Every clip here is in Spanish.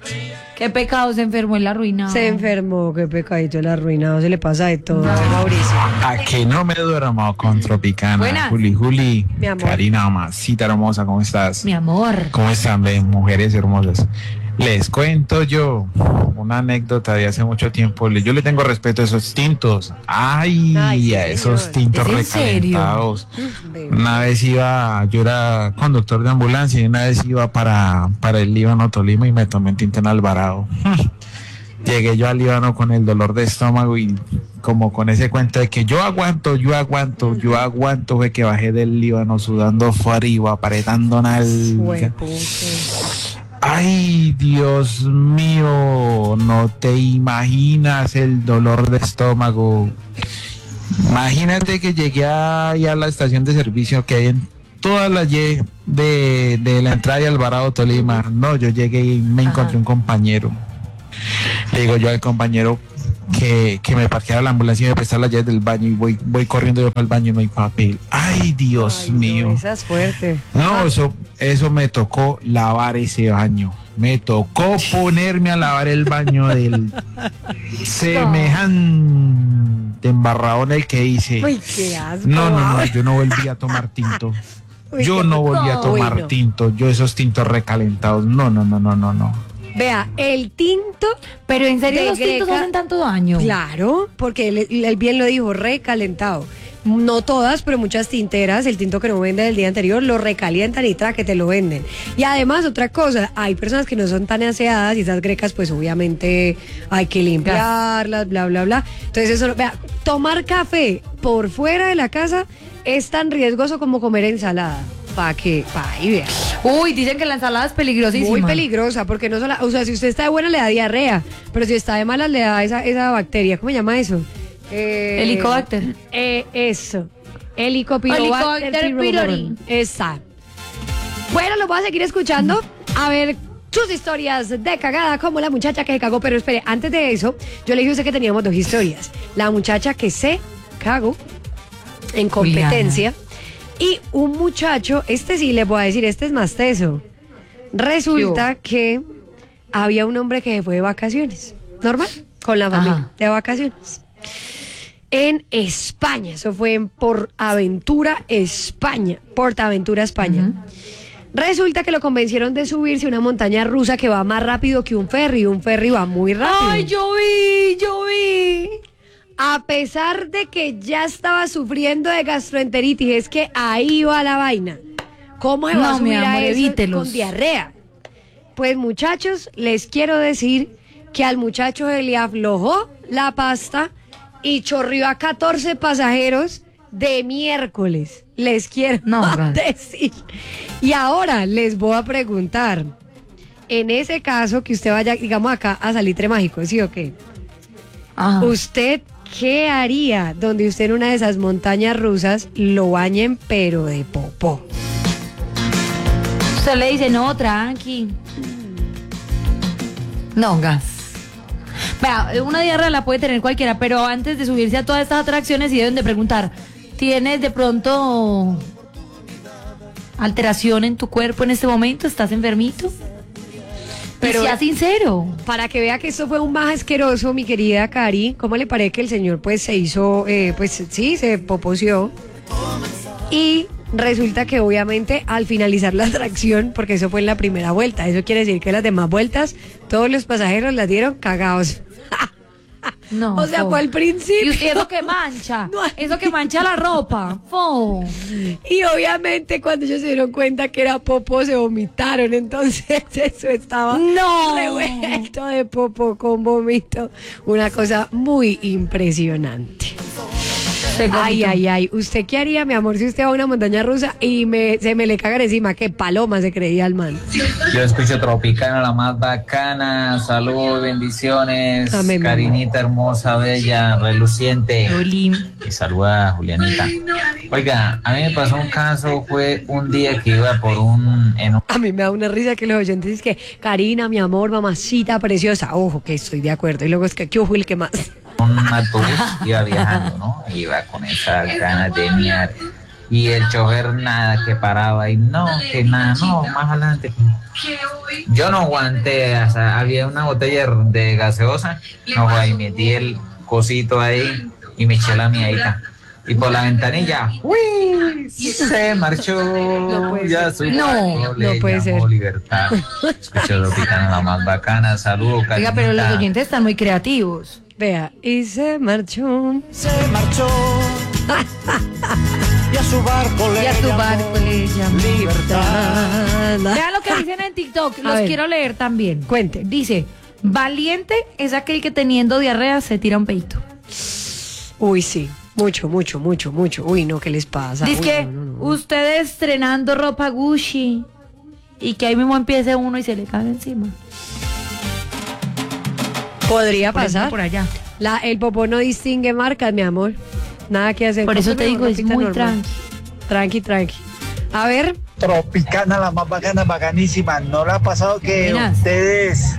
Qué pecado, se enfermó en la ruina. Se enfermó, qué pecadito, el arruinado, se le pasa de todo, Mauricio. A que no me duermo con Tropicana. Buenas. Juli, Mi amor. Karina, mamacita hermosa, ¿cómo estás? Mi amor. ¿Cómo están, mujeres hermosas? Les cuento yo una anécdota de hace mucho tiempo. Yo le tengo respeto a esos tintos. Ay, sí, a esos señor. tintos ¿Es en serio? recalentados. Bebé. Una vez yo era conductor de ambulancia y una vez iba para el Líbano, Tolima, y me tomé un tinto en Alvarado. Llegué yo al Líbano con el dolor de estómago y como con ese cuento de que yo aguanto, fue que bajé del Líbano sudando arriba, apretando nalga. Hueputa. Ay, Dios mío, no te imaginas el dolor de estómago. Imagínate que llegué ahí a la estación de servicio que hay en toda la Y de la entrada de Alvarado, Tolima. No, yo llegué y me encontré un compañero. Le digo yo al compañero que me parqueara la ambulancia y me prestara las llaves del baño y voy corriendo yo para el baño y no hay papel. Ay, Dios mío. No, esa es fuerte. No, eso me tocó lavar ese baño. Me tocó ponerme a lavar el baño del semejante embarradón el que hice. Uy, qué asco. No, yo no volví a tomar tinto. Uy, Yo qué no volví a tomar Uy, no. tinto. Yo esos tintos recalentados. No. Vea, el tinto, Pero en serio, De los tintos Greca. hacen tanto daño. claro, porque él bien lo dijo, recalentado. No todas, pero muchas tinteras, el tinto que no vende del día anterior, lo recalientan y que te lo venden. Y además, otra cosa, hay personas que no son tan aseadas y esas grecas, pues obviamente hay que limpiarlas, bla, bla, bla. Entonces, eso, vea, tomar café por fuera de la casa es tan riesgoso como comer ensalada. Pa' ahí vea. Uy, dicen que la ensalada es peligrosísima. Muy peligrosa, porque no solo, o sea, si usted está de buena le da diarrea, pero si está de malas le da esa bacteria, ¿cómo se llama eso? Helicobacter. Eso. Helicobacter pylori. Esa. Bueno, lo voy a seguir escuchando. A ver sus historias de cagada, como la muchacha que se cagó. Pero espere, antes de eso, yo le dije a usted que teníamos dos historias. La muchacha que se cagó en competencia. Y un muchacho, este sí le voy a decir, este es más teso. Resulta que había un hombre que se fue de vacaciones. Normal, con la familia, Ajá. de vacaciones. En España, eso fue en Portaventura, España. Portaventura, España. Resulta que lo convencieron de subirse a una montaña rusa que va más rápido que un ferry. Un ferry va muy rápido. Ay, yo vi. A pesar de que ya estaba sufriendo de gastroenteritis, es que ahí va la vaina. ¿Cómo se va a No, mi subir a amor, eso evítelos. con diarrea? Pues muchachos, les quiero decir que al muchacho se le aflojó la pasta y chorrió a 14 pasajeros de miércoles. Les quiero decir. Y ahora les voy a preguntar, en ese caso que usted vaya, digamos acá, a Salitre Mágico, ¿sí o qué? Ajá. ¿Usted qué haría donde usted en una de esas montañas rusas lo bañen pero de popó? Usted le dice, no, tranqui. No, gas. Vea, una diarrea la puede tener cualquiera, pero antes de subirse a todas estas atracciones, sí deben de preguntar, ¿tienes de pronto alteración en tu cuerpo en este momento? ¿Estás enfermito? Pero sea sincero. Para que vea que esto fue un más asqueroso, mi querida Cari, ¿cómo le parece que el señor pues se hizo, pues sí, se poposeó? Y resulta que obviamente al finalizar la atracción, porque eso fue en la primera vuelta, eso quiere decir que las demás vueltas, todos los pasajeros las dieron cagados. No. O sea, fue al principio. Y eso que mancha. No. Eso que mancha la ropa. Fo. Y obviamente cuando ellos se dieron cuenta que era popó, se vomitaron. Entonces eso estaba No. revuelto de popó con vómito. Una cosa muy impresionante. Ay. ¿Usted qué haría, mi amor, si usted va a una montaña rusa y se me le cagan encima? Qué paloma se creía el man. Yo escucho Tropicana, la más bacana. Salud, bendiciones. Amén, Karinita hermosa, bella, reluciente. Y saluda a Julianita. Oiga, a mí me pasó un caso, fue un día que iba por A mí me da una risa que los oyentes dicen que Karina, mi amor, mamacita preciosa. Ojo, que estoy de acuerdo. Y luego es que, ¿qué ojo el que más? un autobús, iba viajando, ¿no? Iba con esas ganas de miar. Y el chofer nada, que paraba y no, que nada, no, más adelante. Yo no aguanté, o sea, había una botella de gaseosa, no, y metí el cosito ahí y me eché la miadita. Y por la ventanilla, ¡uy! Se marchó. No ya soy no puede ser. Libertad. Escuché Tropicana, la más bacana. Saludos, Oiga, pero los oyentes están muy creativos. Vea, y se marchó. Se marchó. Y a su barco le llamó Libertad. Vean lo que dicen en TikTok, los ver. quiero leer también. Cuente. Dice, valiente es aquel que teniendo diarrea se tira un peito. Uy, sí. Mucho. Uy, no, ¿qué les pasa? Dice Uy, que no. ustedes estrenando ropa Gucci y que ahí mismo empiece uno y se le cae encima. Podría Por ejemplo, pasar. por allá. El popó no distingue marcas, mi amor. Nada que hacer. Por eso te digo, es muy Tranqui. A ver. Tropicana, la más bacana, bacanísima. ¿No le ha pasado que Miras. ustedes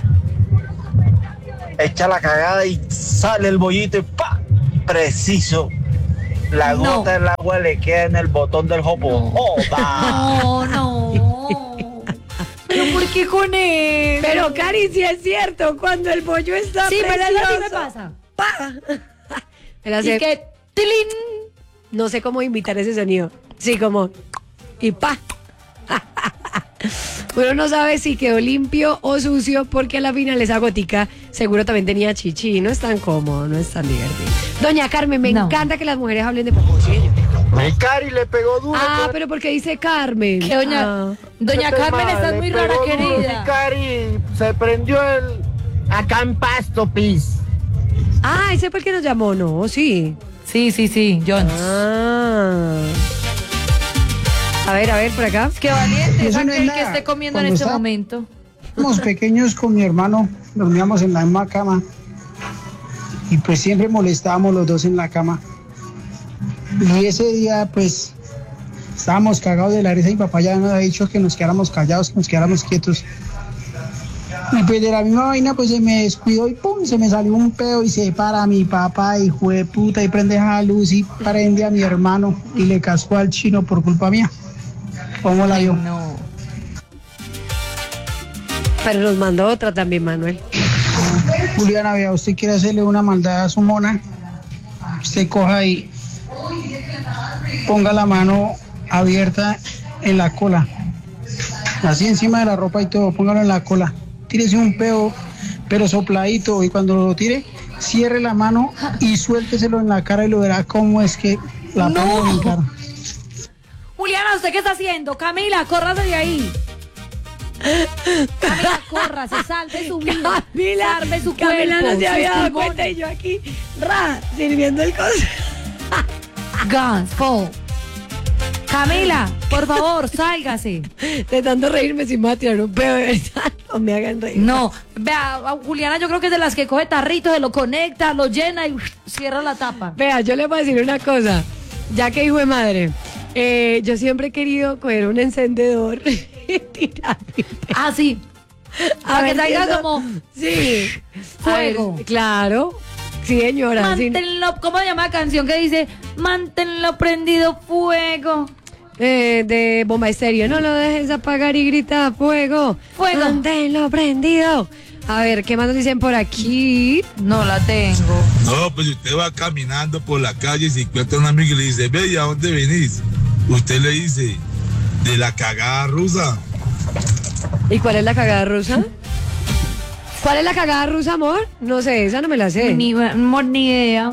echan la cagada y sale el bollito y ¡pa! Preciso. La No. gota del agua le queda en el botón del jopo. ¡Joda! No. ¿Pero por qué con él? Pero, Cari, sí es cierto. Cuando el bollo está sí, pero precioso. eso sí me pasa. Era Y hacer- que ¡tilín! No sé cómo imitar ese sonido. Sí, como. Y pa. Uno no sabe si quedó limpio o sucio porque a la final esa gotica seguro también tenía chichi. No es tan cómodo, no es tan divertido. Doña Carmen, me No. encanta que las mujeres hablen de popó. Sí, señor. Mi Cari le pegó duro. Ah, pero porque dice Carmen. Que doña Carmen, estás muy rara, querida. Cari se prendió acá en Pasto, pis. Ah, ese fue el que nos llamó, ¿no? Sí. Sí, Jones. Ah. A ver, por acá. Qué valiente es Eso no es aquel nada. que esté comiendo Cuando en este está- momento. Éramos pequeños con mi hermano, dormíamos en la misma cama y pues siempre molestábamos los dos en la cama. Y ese día pues estábamos cagados de la risa y mi papá ya nos había dicho que nos quedáramos callados, que nos quedáramos quietos. Y pues de la misma vaina pues se me descuidó y pum, se me salió un pedo y se para mi papá, hijo de puta, y prende esa luz y prende a mi hermano y le cascó al chino por culpa mía. ¿Cómo la vio? No. Pero nos mandó otra también, Manuel. Juliana, vea, usted quiere hacerle una maldad a su mona, usted coja y ponga la mano abierta en la cola, así encima de la ropa y todo, póngalo en la cola, tírese un peo, pero sopladito, y cuando lo tire, cierre la mano y suélteselo en la cara y lo verá cómo es que la No. pongo en mi cara. Juliana, ¿usted qué está haciendo? Camila, córrase de ahí. Camila, córrase, salve su vida. Salve su cuerpo. Camila no se sus había dado pulmones. cuenta y yo aquí, sirviendo el coso. Guns, fall. Camila, por favor, sálgase. De tanto reírme sin me va a tirar un pedo, de verdad. No me hagan reír. No, vea, Juliana yo creo que es de las que coge tarritos, se lo conecta, lo llena y cierra la tapa. Vea, yo le voy a decir una cosa. Ya que hijo de madre, yo siempre he querido coger un encendedor y tirar mi pedo. Ah, sí. Para que ver, salga eso- como Sí. fuego. A ver, claro. Sí, señora. sí. Manténlo, ¿cómo se llama la canción que dice? Manténlo prendido fuego. De Bomba Estéreo. No lo dejes apagar y grita fuego. Fuego. Manténlo prendido. A ver, ¿qué más nos dicen por aquí? No la tengo. No, pues usted va caminando por la calle y se encuentra un amigo y le dice, ve, ¿y a dónde venís? Usted le dice, de la cagada rusa. ¿Y cuál es la cagada rusa? ¿Cuál es la cagada rusa, amor? No sé, esa no me la sé. Ni idea.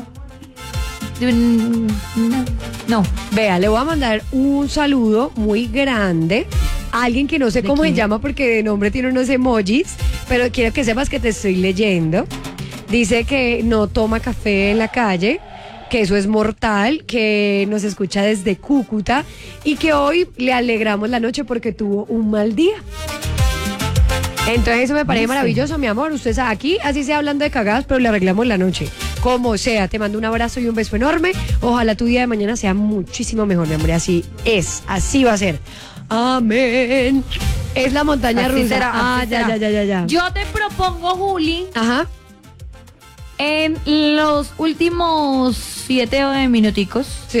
No. Vea, le voy a mandar un saludo muy grande a alguien que no sé ¿De cómo se quién? llama porque de nombre tiene unos emojis, pero quiero que sepas que te estoy leyendo. Dice que no toma café en la calle, que eso es mortal, que nos escucha desde Cúcuta y que hoy le alegramos la noche porque tuvo un mal día. Entonces eso me parece maravilloso, mi amor. Usted está aquí, así sea hablando de cagadas, pero le arreglamos la noche. Como sea, te mando un abrazo y un beso enorme. Ojalá tu día de mañana sea muchísimo mejor, mi amor. Y así es, así va a ser. Amén. Es la montaña Así rusa. será, así será. Ya. Yo te propongo, Juli, Ajá. en los últimos 7 minuticos, Sí.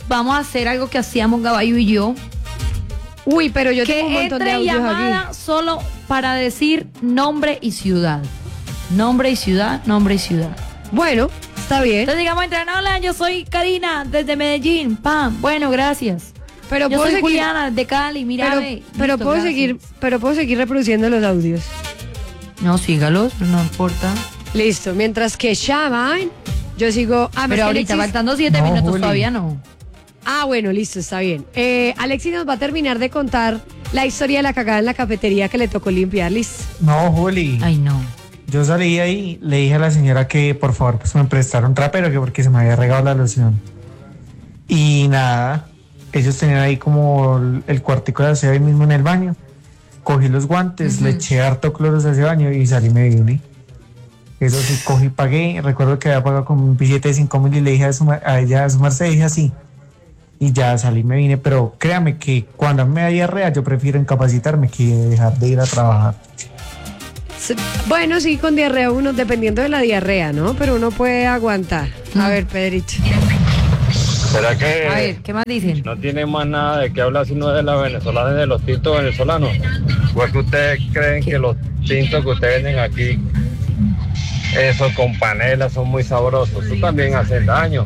vamos a hacer algo que hacíamos Gabayo y yo. Uy, pero yo que tengo un montón de audios llamada aquí. solo para decir nombre y ciudad. Nombre y ciudad, nombre y ciudad. Bueno, está bien. Entonces digamos, hola, yo soy Karina, desde Medellín. Pam, bueno, gracias. Pero Yo puedo soy seguir, Juliana, de Cali, mírame. pero Listo, puedo gracias. seguir reproduciendo los audios. No, sígalos, no importa. Listo, mientras que llaman, yo sigo. Pero ahorita, faltando 7 minutos, Juli. todavía no. Ah, bueno, listo, está bien. Alexis nos va a terminar de contar la historia de la cagada en la cafetería que le tocó limpiar, Liz. No, Juli. Ay, no. Yo salí ahí, le dije a la señora que por favor pues me prestara un trapero, que porque se me había regado la loción. Y nada, ellos tenían ahí como el cuartico de aseo ahí mismo en el baño. Cogí los guantes, le eché harto cloro a ese baño y salí y me vine. Eso sí, cogí y pagué. Recuerdo que había pagado con un billete de 5.000 y le dije a ella, a su merced, dije así. Y ya salí y me vine. Pero créame que cuando me da diarrea yo prefiero incapacitarme que dejar de ir a trabajar. Bueno, sí, con diarrea uno, dependiendo de la diarrea, ¿no? Pero uno puede aguantar. A ver, Pedrito. ¿Será que A ver, ¿qué más dicen? no tiene más nada de qué hablar sino de la venezolana y de los tintos venezolanos? ¿Pues que ustedes creen que los tintos que ustedes venden aquí, esos con panela, son muy sabrosos? Eso también hace daño.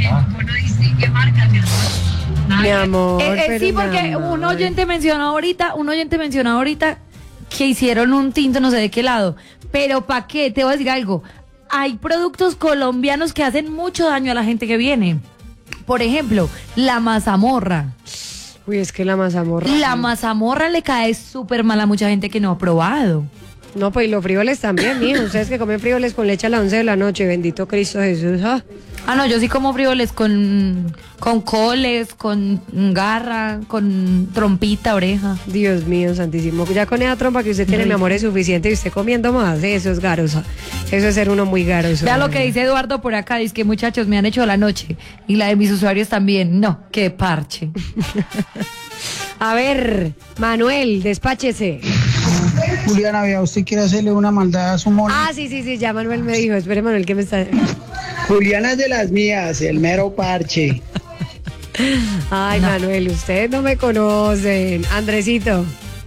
Mi amor. Sí, porque un oyente mencionó ahorita que hicieron un tinto no sé de qué lado. Pero ¿para qué? Te voy a decir algo. Hay productos colombianos que hacen mucho daño a la gente que viene. Por ejemplo, la mazamorra. Uy, es que la mazamorra. La mazamorra le cae súper mal a mucha gente que no ha probado. No, pues y los frijoles también, mijo. Ustedes que comen frijoles con leche a las 11 de la noche. Bendito Cristo Jesús. Ah, no, yo sí como frijoles con coles, con garra, con trompita, oreja. Dios mío, santísimo. Ya con esa trompa que usted tiene, mi amor, es suficiente. Y usted comiendo más, eso es garosa. Eso es ser uno muy garoso. Vea lo que dice Eduardo por acá. Dice que muchachos me han hecho la noche. Y la de mis usuarios también. No, qué parche. A ver, Manuel, despáchese. Juliana, vea, usted quiere hacerle una maldad a su mono. Ah, sí, ya Manuel me dijo. Espere, Manuel, ¿qué me está...? Juliana es de las mías, el mero parche. Ay, no. Manuel, ustedes no me conocen. Andresito.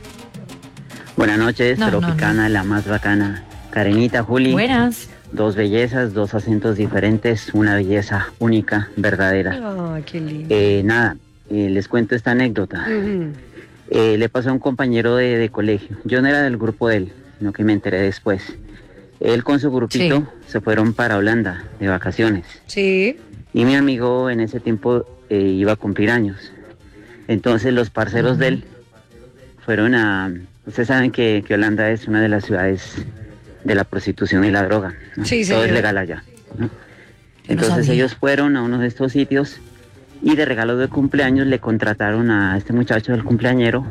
Buenas noches, Tropicana, la más bacana. Karenita, Juli. Buenas. Dos bellezas, dos acentos diferentes, una belleza única, verdadera. Ay, qué lindo. Les cuento esta anécdota. Le pasó a un compañero de colegio. Yo no era del grupo de él, sino que me enteré después. Él con su grupito se fueron para Holanda de vacaciones. Sí. Y mi amigo en ese tiempo iba a cumplir años. Entonces los parceros de él fueron a... Ustedes saben que Holanda es una de las ciudades de la prostitución y la droga, ¿no? Sí, todo señor. es legal allá, ¿no? Entonces ellos fueron a uno de estos sitios y de regalo de cumpleaños le contrataron a este muchacho del cumpleañero.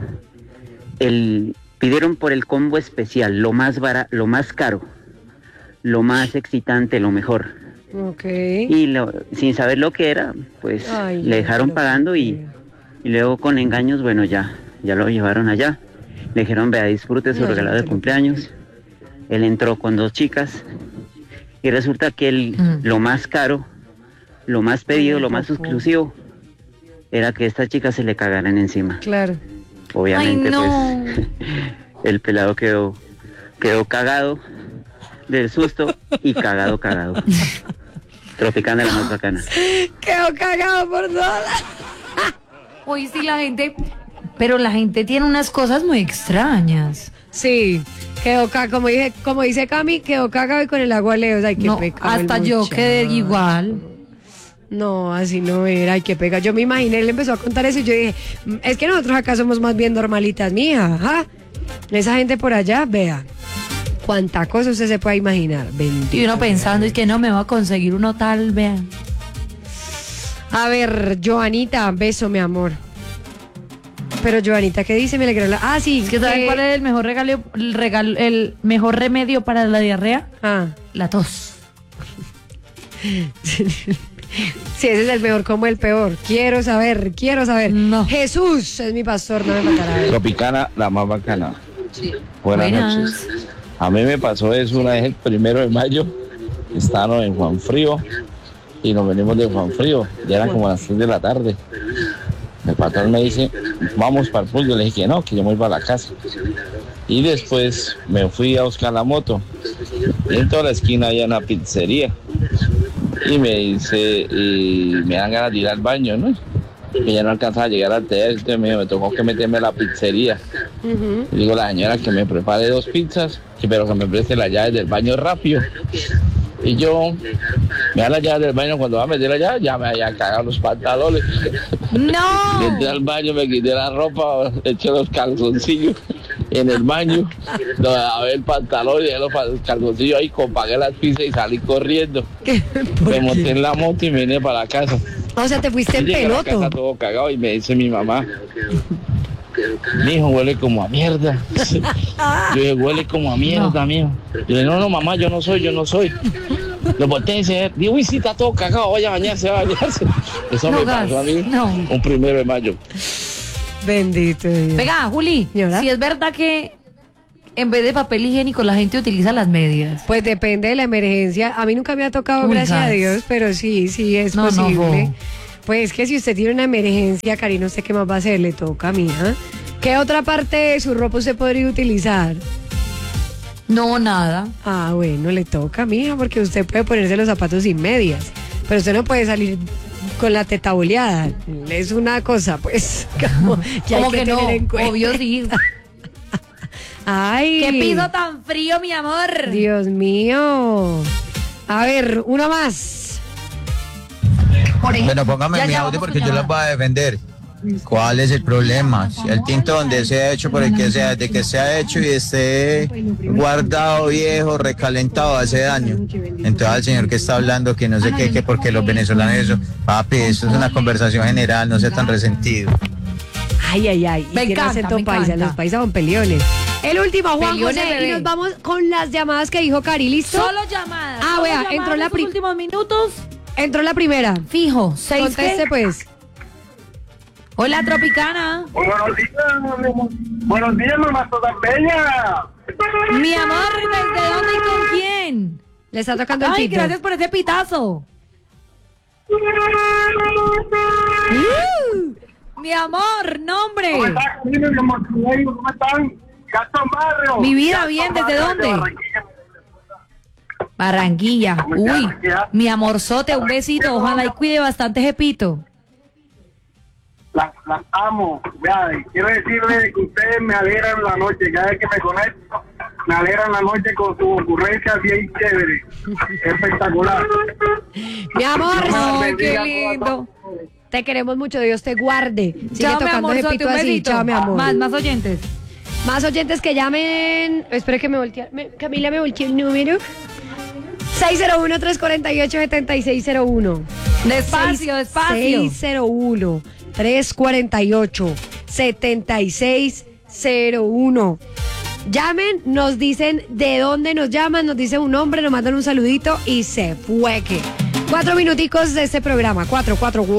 Pidieron por el combo especial, lo más caro, lo más excitante, lo mejor. Ok. Y sin saber lo que era, pues le dejaron pagando y luego con engaños, bueno, ya lo llevaron allá. Le dijeron, vea, disfrute su regalo de cumpleaños. Él entró con dos chicas y resulta que lo más caro, lo más pedido, lo más exclusivo, era que estas chicas se le cagaran encima. Claro. Obviamente, Ay, no. pues, el pelado quedó cagado del susto y cagado. Tropicana, la más bacana. Quedó cagado por todas. Hoy sí la gente... Pero la gente tiene unas cosas muy extrañas. Sí, quedó cagado, como dice Cami, quedó cagado y con el agua lejos. Ay, qué No, pecado. hasta yo quedé igual. No, así no era, ay, qué pega. Yo me imaginé, él empezó a contar eso y yo dije, es que nosotros acá somos más bien normalitas, mija. ¿Ah? Esa gente por allá, vea, cuánta cosa usted se puede imaginar. Bendito. Y uno pensando, es que no me va a conseguir uno tal, vean. A ver, Joanita, beso, mi amor. Pero Joanita, ¿qué dice? Me alegró la... Ah, sí. Es que ¿saben cuál es el mejor el mejor remedio para la diarrea? La tos. Sí, ese es el mejor como el peor. Quiero saber. No. Jesús es mi pastor, no me matará. Tropicana, la más bacana. Sí. Buenas noches. A mí me pasó eso una vez el 1 de mayo. Estábamos en Juan Frío y nos venimos de Juan Frío, ya eran como las 3 de la tarde. El patrón me dice, vamos para el pool. Yo le dije que no, que yo me voy para la casa. Y después me fui a buscar la moto. Y en toda la esquina había una pizzería. Y me dice, y me dan ganas de ir al baño, ¿no? Y ya no alcanzaba a llegar al TR, entonces me tocó que meterme a la pizzería. Y digo a la señora que me prepare 2 pizzas, pero que me preste las llaves del baño rápido. Y yo me da las llaves del baño, cuando va a meter la llave, ya me había cagado los pantalones. ¡No! Y entré al baño, me quité la ropa, eché los calzoncillos en el baño, a ver el pantalón y los calzoncillos ahí, pagué las pizzas y salí corriendo. Me monté en la moto y me vine para la casa. O sea, te fuiste en Llegué a la peloto. casa todo cagado y me dice mi mamá, mijo, huele como a mierda. Yo dije, huele como a mierda, mijo. Yo dije, no, mamá, yo no soy. Lo volteé y dice, digo, uy, sí, está todo cagado, vaya a bañarse. Eso No, me pasó a mí un 1 de mayo. Bendito Dios. Venga, Juli, si es verdad que en vez de papel higiénico la gente utiliza las medias. Pues depende de la emergencia. A mí nunca me ha tocado, gracias a Dios, pero sí es posible. Pues que si usted tiene una emergencia, Cari, no sé qué más va a hacer, le toca a mí, ¿eh? ¿Qué otra parte de su ropa usted podría utilizar? No, nada. Ah, bueno, le toca a mí, porque usted puede ponerse los zapatos sin medias, pero usted no puede salir con la teta boleada. Es una cosa, pues, como que hay que tener no, en cuenta. obvio sí. Ay. ¡Qué piso tan frío, mi amor! Dios mío. A ver, uno más. Bueno, póngame mi audio porque yo las voy a defender. ¿Cuál es el problema? Si el tinto donde sea hecho, por el que sea, de que sea hecho y esté guardado viejo, recalentado, hace daño. Entonces al señor que está hablando que no sé qué, que porque los venezolanos eso, papi, esto es una conversación general, no sea tan resentido. Ay. Y tiene acento paisa, los paisas son peleones. El último, Juan Peliones, José, bebé. y nos vamos con las llamadas que dijo Cari, ¿listo? Solo llamadas. Ah, vea, entró la últimos minutos. Entró la primera. Fijo, 6. Conteste, pues. Hola, Tropicana. Buenos días, mamá toda bella. Mi amor, ¿desde dónde y con quién? Le está tocando el Ay, pito. gracias por ese pitazo. Mi amor, nombre. ¿Cómo están? Gastón Barrio. Mi vida, bien, ¿desde dónde? Barranquilla. Uy, mi amorzote, un besito. Ojalá y cuide bastante ese pito. Las amo. Vea, quiero decirle que ustedes me alegran la noche. Cada vez que me conecto, me alegran la noche con su ocurrencia bien chévere. Espectacular. Mi amor, Ay, qué lindo. te queremos mucho, Dios te guarde. Sigue Chao, mi tocando ese amorzote, pito un así. besito. Chao, mi amor. Más oyentes. Más oyentes que llamen. Espere que me voltee. Camila, me volteó el número. 601-348-7601. Despacio. 601-348-7601. Llamen, nos dicen de dónde nos llaman, nos dicen un nombre, nos mandan un saludito y se fueque. 4 minuticos de este programa. 4.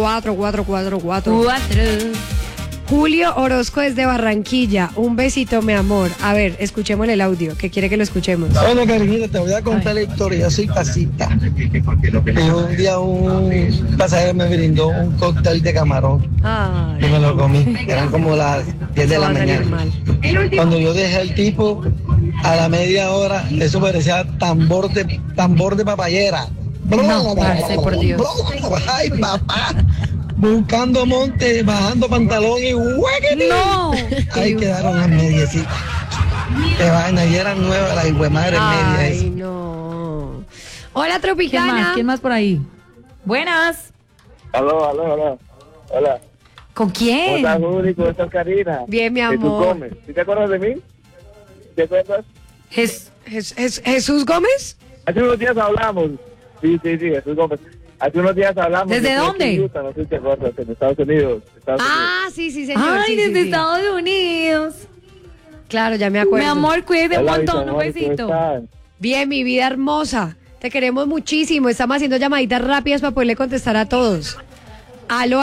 Julio Orozco desde Barranquilla. Un besito, mi amor. A ver, escuchemos el audio, que quiere que lo escuchemos. Bueno, cariñito, te voy a contar la historia. Yo soy taxista. Y un día un pasajero me brindó un cóctel de camarón. Ay. Y me lo comí. Eran como las 10 de la mañana. Cuando yo dejé al tipo, a la media hora, eso parecía tambor de papayera. No, parce, por Dios. Ay, papá. Buscando monte, bajando pantalón y huequete. No. Ahí quedaron las mediecitas. Qué vaina, y eran nuevas las madre medias. Ay, no. Hola, Tropicana. ¿Quién más por ahí? Buenas. Aló. Hola. ¿Con quién? ¿Cómo estás, Juli? ¿Cómo estás, Karina? Bien, mi Jesús amor. Gómez. ¿Sí te acuerdas de mí? ¿Te acuerdas? ¿Jesús Gómez? Hace unos días hablamos. Sí, Jesús Gómez. Hace unos días hablamos. ¿Desde Yo dónde? en Utah, no sé si te acuerdas, en Estados Unidos. Ah, sí, señor. Ay, sí, desde sí. Estados Unidos. Claro, ya me acuerdo. Mi amor, cuídate un Hola, montón, mis un amores, ¿cómo besito. están? Bien, mi vida hermosa. Te queremos muchísimo. Estamos haciendo llamaditas rápidas para poderle contestar a todos. Aló.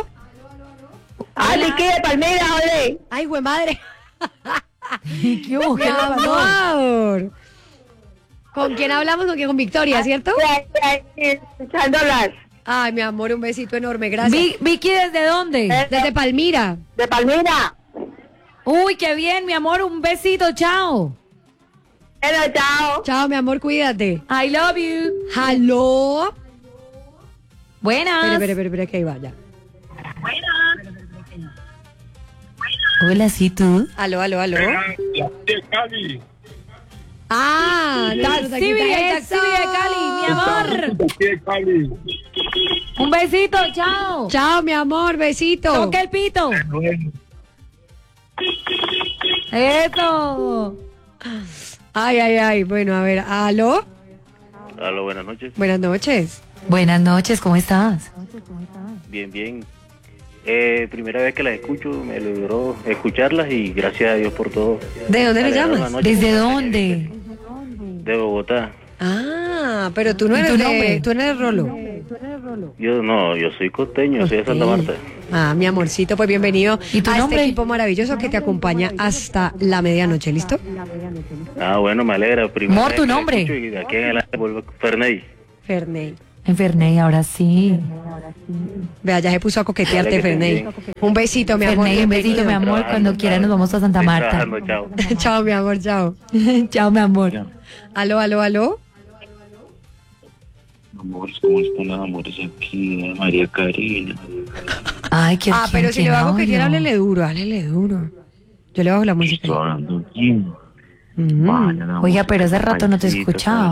¡Ay, qué de Palmera, ole! Ay, güey madre. ¿Qué hubo? Mi ¿Qué le pasó? amor. ¿Con quién hablamos? Con Victoria, ¿cierto? Escuchándolas. Ay, mi amor, un besito enorme, gracias. Vicky, ¿desde dónde? Desde Palmira. De Palmira. Uy, qué bien, mi amor, un besito, chao. Hello, chao. Chao, mi amor, cuídate. I love you. Aló. Buenas. Espera, que ahí vaya. Hola, ¿sí tú? Aló. Cali. Ah, Taxi de Cali, mi amor. Un besito, chao. Chao, mi amor, besito. Toque el pito. Eso. Ay. Bueno, a ver, aló. Aló, buenas noches. Buenas noches. Buenas noches, ¿cómo estás? Bien. Primera vez que las escucho, me logró escucharlas y gracias a Dios por todo. ¿De dónde le llamas? ¿Desde dónde? De Bogotá. Ah, pero tú no eres tú no eres Rolo. Yo soy costeño, soy de Santa Marta. Ah, mi amorcito, pues bienvenido ¿Y tu a nombre? este equipo maravilloso que te acompaña hasta la medianoche, ¿listo? Ah, bueno, me alegra. Primera Mor, vez ¿tu que la nombre? escucho y de aquí en adelante vuelvo Ferney. Ferney. En Ferney, ahora sí. Vea, ya se puso a coquetearte, Vale, que Ferney. estén Un besito, mi amor. Ferney, un besito, mi amor. Cuando quieras nos vamos a Santa Marta. Trabajando, chao. Chao, mi amor, chao. Chao, mi amor. Aló. Amor, ¿cómo están los amores aquí? María Karina. Ay, qué Pero si le va a coquetear, háblele duro. Yo le bajo la música. Estoy hablando bien. Oiga, pero hace rato no te escuchaba.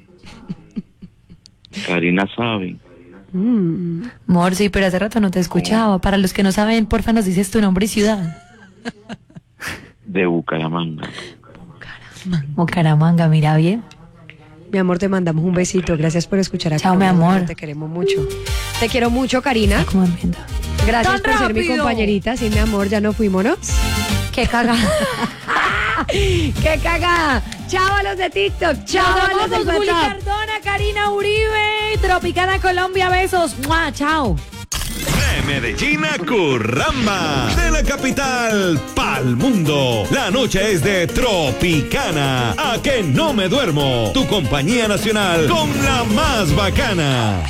Karina sabe. Amor, sí, pero hace rato no te escuchaba. Para los que no saben, porfa, nos dices tu nombre y ciudad. De Bucaramanga. Bucaramanga, mira bien. Mi amor, te mandamos un besito. Gracias por escuchar acá. Chao, mi amor. Te queremos mucho. Te quiero mucho, Karina. Gracias por ser mi compañerita. Sí, mi amor, ya no fuímonos. Qué cagada. ¡Qué cagada! ¡Chao a los de TikTok! ¡Chao a los de Juli WhatsApp! Cardona, Karina Uribe, Tropicana Colombia, besos. ¡Mua! Chao. De Medellín a Curramba, de la capital pa'l mundo. La noche es de Tropicana. A que no me duermo. Tu compañía nacional con la más bacana.